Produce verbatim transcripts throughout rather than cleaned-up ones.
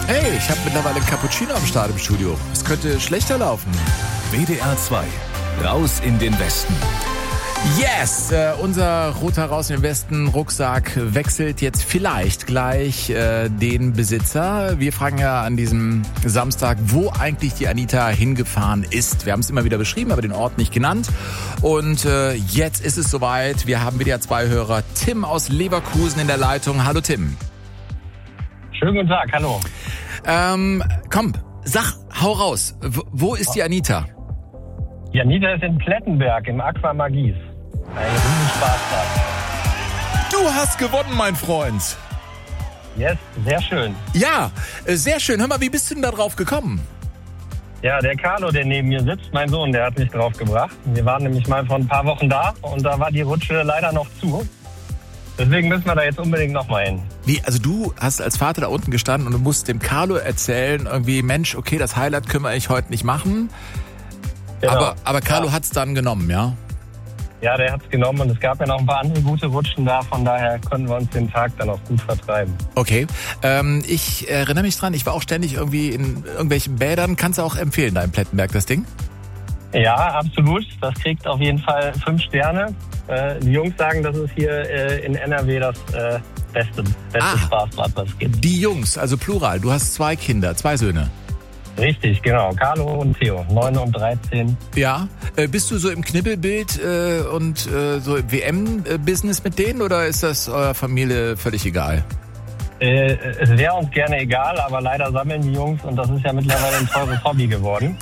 Hey, ich habe mittlerweile einen Cappuccino am Start im Studio. Es könnte schlechter laufen. W D R zwei. Raus in den Westen. Yes, äh, unser roter Raus in den Westen Rucksack wechselt jetzt vielleicht gleich äh, den Besitzer. Wir fragen ja an diesem Samstag, wo eigentlich die Anita hingefahren ist. Wir haben es immer wieder beschrieben, aber den Ort nicht genannt. Und äh, jetzt ist es soweit. Wir haben W D R zwei Hörer Tim aus Leverkusen in der Leitung. Hallo Tim. Schönen guten Tag, hallo. Ähm, komm, sag, hau raus. W- wo ist die Anita? Die Anita ist in Plettenberg im Aqua Magis. Ein riesen Spaßtag. Du hast gewonnen, mein Freund. Yes, sehr schön. Ja, äh, sehr schön. Hör mal, wie bist du denn da drauf gekommen? Ja, der Carlo, der neben mir sitzt, mein Sohn, der hat mich drauf gebracht. Wir waren nämlich mal vor ein paar Wochen da und da war die Rutsche leider noch zu. Deswegen müssen wir da jetzt unbedingt nochmal hin. Wie, also du hast als Vater da unten gestanden und du musst dem Carlo erzählen, irgendwie, Mensch, okay, das Highlight können wir eigentlich heute nicht machen. Genau. Aber, aber Carlo ja. hat's dann genommen, ja? Ja, der hat's genommen und es gab ja noch ein paar andere gute Rutschen da, von daher konnten wir uns den Tag dann auch gut vertreiben. Okay, ähm, ich erinnere mich dran, ich war auch ständig irgendwie in irgendwelchen Bädern. Kannst du auch empfehlen, da in Plettenberg, das Ding? Ja, absolut. Das kriegt auf jeden Fall fünf Sterne. Äh, die Jungs sagen, das ist hier äh, in N R W das äh, beste, beste Ah. Spaßbad, was es gibt. Die Jungs, also Plural, du hast zwei Kinder, zwei Söhne. Richtig, genau. Carlo und Theo, neun und dreizehn. Ja, äh, bist du so im Knibbelbild äh, und äh, so im W M-Business mit denen oder ist das eurer Familie völlig egal? Äh, es wäre uns gerne egal, aber leider sammeln die Jungs und das ist ja mittlerweile ein teures Hobby geworden.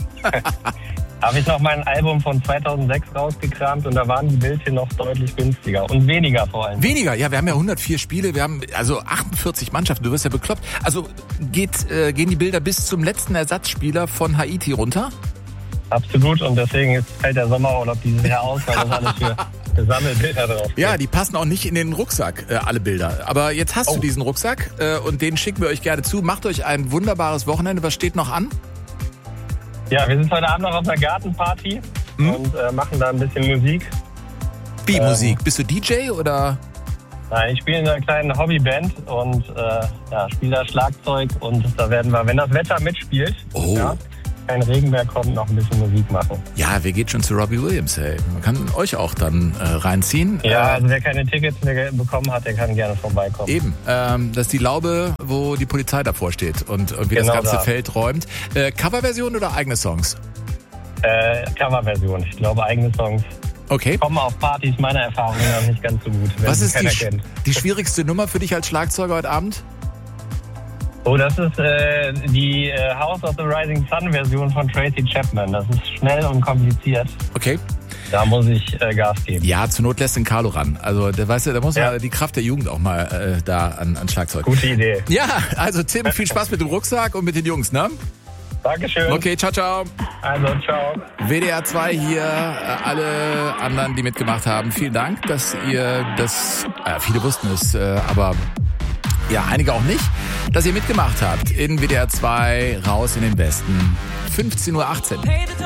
Habe ich noch mein Album von zweitausendsechs rausgekramt und da waren die Bildchen noch deutlich günstiger und weniger vor allem. Weniger, ja, wir haben ja hundertvier Spiele, wir haben also achtundvierzig Mannschaften, du wirst ja bekloppt. Also geht, äh, gehen die Bilder bis zum letzten Ersatzspieler von Haiti runter? Absolut und deswegen ist, fällt der Sommerurlaub dieses Jahr aus, weil das alles für, für Sammelbilder drauf geht. Ja, die passen auch nicht in den Rucksack, äh, alle Bilder. Aber jetzt hast Oh. du diesen Rucksack äh, und den schicken wir euch gerne zu. Macht euch ein wunderbares Wochenende. Was steht noch an? Ja, wir sind heute Abend noch auf einer Gartenparty Hm? und äh, machen da ein bisschen Musik. Wie Ähm. Musik? Bist du D J oder? Nein, ich spiele in einer kleinen Hobbyband und äh, ja, spiele da Schlagzeug und da werden wir, wenn das Wetter mitspielt, Oh. ja, kein Regen mehr kommt, noch ein bisschen Musik machen. Ja, wer geht schon zu Robbie Williams, hey? Man kann euch auch dann äh, reinziehen. Ja, Äh, also wer keine Tickets mehr bekommen hat, der kann gerne vorbeikommen. Eben, ähm, das ist die Laube, wo die Polizei davor steht und irgendwie Genau das ganze da. Feld räumt. Äh, Coverversion oder eigene Songs? Äh, Coverversion, ich glaube eigene Songs Okay. kommen auf Partys meiner Erfahrung nach nicht ganz so gut, wenn Was sie ist die, keiner sch- kennt. die schwierigste Nummer für dich als Schlagzeuger heute Abend? Oh, das ist äh, die äh, House of the Rising Sun Version von Tracy Chapman. Das ist schnell und kompliziert. Okay. Da muss ich äh, Gas geben. Ja, zur Not lässt den Carlo ran. Also, der, weißt du, da muss Ja. man die Kraft der Jugend auch mal äh, da an, an Schlagzeug. Gute Idee. Ja, also Tim, viel Spaß mit dem Rucksack und mit den Jungs, ne? Dankeschön. Okay, ciao, ciao. Also, ciao. W D R zwei hier, äh, alle anderen, die mitgemacht haben, vielen Dank, dass ihr das, äh, viele wussten es, äh, aber ja, einige auch nicht, dass ihr mitgemacht habt in W D R zwei, raus in den Westen, fünfzehn Uhr achtzehn.